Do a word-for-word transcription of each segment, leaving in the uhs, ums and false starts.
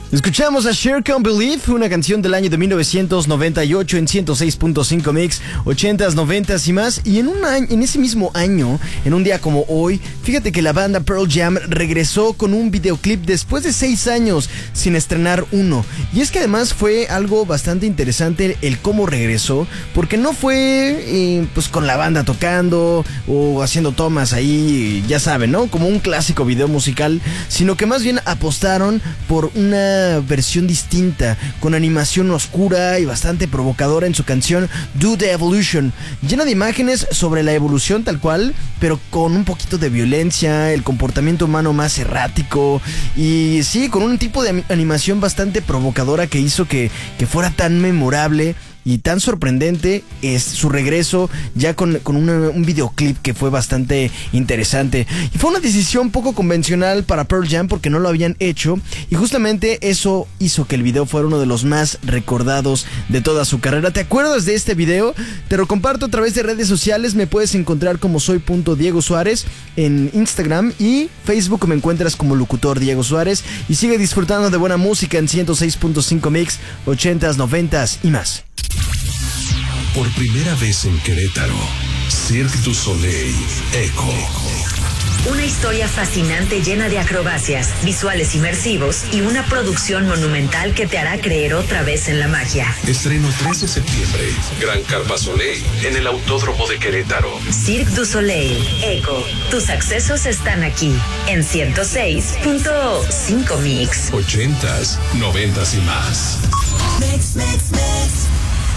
Escuchamos a Share Can't Believe, una canción del año de mil novecientos noventa y ocho en ciento seis punto cinco Mix, ochentas, noventas y más. Y en, un año, en ese mismo año, en un día como hoy, fíjate que la banda Pearl Jam regresó con un videoclip después de seis años sin estrenar uno. Y es que además fue algo bastante interesante el cómo regresó, porque no fue eh, pues con la banda tocando o haciendo tomas ahí, ya saben, ¿no? Como un clásico video musical, sino que más bien apostaron por una versión distinta, con animación oscura y bastante provocadora en su canción Do the Evolution, llena de imágenes sobre la evolución tal cual, pero con un poquito de violencia, el comportamiento humano más errático y sí, con un tipo de animación bastante provocadora que hizo que, que fuera tan memorable y tan sorprendente. Es su regreso ya con, con una, un videoclip que fue bastante interesante. Y fue una decisión poco convencional para Pearl Jam porque no lo habían hecho. Y justamente eso hizo que el video fuera uno de los más recordados de toda su carrera. ¿Te acuerdas de este video? Te lo comparto a través de redes sociales. Me puedes encontrar como soy.diegosuárez en Instagram y Facebook me encuentras como locutor Diego Suárez. Y sigue disfrutando de buena música en ciento seis punto cinco Mix, ochentas, noventas y más. Por primera vez en Querétaro, Cirque du Soleil Echo. Una historia fascinante llena de acrobacias, visuales inmersivos y una producción monumental que te hará creer otra vez en la magia. Estreno tres de septiembre, Gran Carpa Soleil, en el Autódromo de Querétaro. Cirque du Soleil Echo. Tus accesos están aquí, en ciento seis punto cinco Mix. Ochentas, noventas y más. Mix, mix, mix.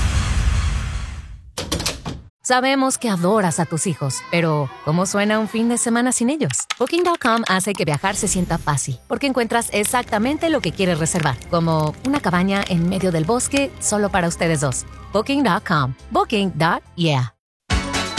Sabemos que adoras a tus hijos, pero ¿cómo suena un fin de semana sin ellos? Booking punto com hace que viajar se sienta fácil, porque encuentras exactamente lo que quieres reservar, como una cabaña en medio del bosque solo para ustedes dos. Booking punto com. Booking. Yeah.